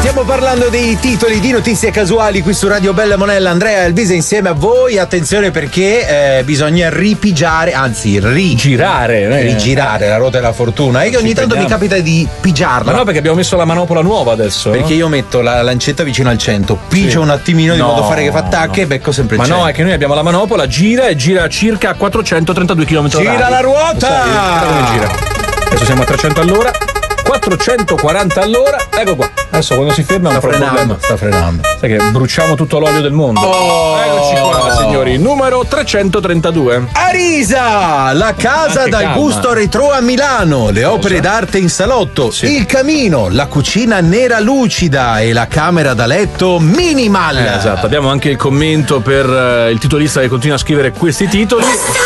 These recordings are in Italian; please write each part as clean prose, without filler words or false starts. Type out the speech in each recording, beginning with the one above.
Stiamo parlando dei titoli di notizie casuali qui su Radio Bella Monella. Andrea e Elvisa insieme a voi. Attenzione perché bisogna ripigiare, anzi rigirare la ruota della fortuna. E che ogni tanto mi capita di pigiarla. Ma no, perché abbiamo messo la manopola nuova adesso. Perché io metto la lancetta vicino al 100, pigio un attimino di modo fare che fa tac e becco sempre il 100. Ma no, è che noi abbiamo la manopola, gira circa a 432 km/h. Gira la ruota! Come gira? Adesso siamo a 300 all'ora. 440 all'ora, ecco qua. Adesso quando si ferma sta frenando. Sai che bruciamo tutto l'olio del mondo. Eccoci qua, signori. Numero 332. Arisa, la casa Anche dal calma. gusto retro a Milano, le opere d'arte in salotto, il camino, la cucina nera lucida e la camera da letto minimal. Esatto, abbiamo anche il commento per il titolista che continua a scrivere questi titoli.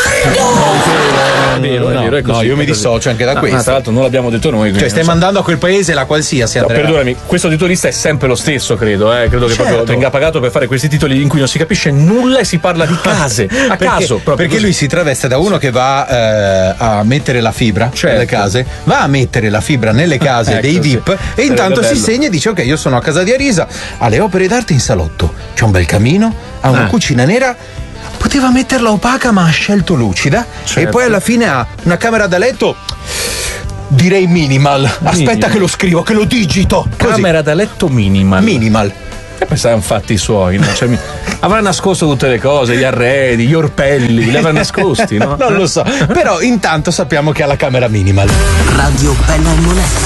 È vero, è così. No, io mi dissocio anche da questo. Tra l'altro non l'abbiamo detto noi. Cioè, stai mandando a quel paese la qualsiasi, Andrea. Perdonami, questo titolista è sempre lo stesso, credo. Credo che Certo. proprio venga pagato per fare questi titoli in cui non si capisce nulla e si parla di case. A caso. Perché lui si traveste da uno che va a mettere la fibra nelle case, va a mettere la fibra nelle case dei VIP e intanto si segna e dice: ok, io sono a casa di Arisa, ha le opere d'arte in salotto, c'è un bel camino, ha una cucina nera. Poteva metterla opaca ma ha scelto lucida e poi alla fine ha una camera da letto, direi minimal. Aspetta che lo scrivo, che lo digito. Così. Camera da letto minimal. E poi saranno fatti i suoi, no? Cioè, avrà nascosto tutte le cose, gli arredi, gli orpelli, li avrà nascosti, no? Non lo so, però intanto sappiamo che ha la camera minimal. Radio Bella Monella.